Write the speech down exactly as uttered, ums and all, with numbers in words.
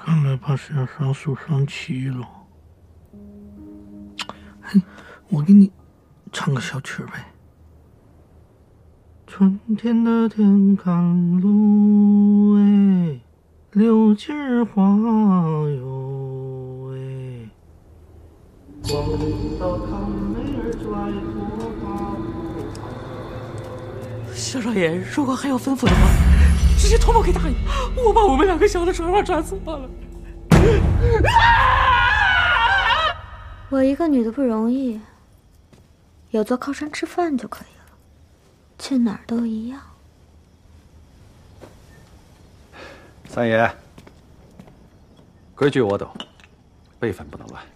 看来怕是要上诉上期了。嘿，我给你唱个小曲儿呗。春天的天干露哎，六季花哟哎，光明到康美儿拽头发。 小少爷，如果还有吩咐的话，直接通报给大爷，我把我们两个小的船上传死了。 我一个女的不容易，有座靠山吃饭就可以了，去哪儿都一样。 三爷，规矩我懂，辈分不能乱。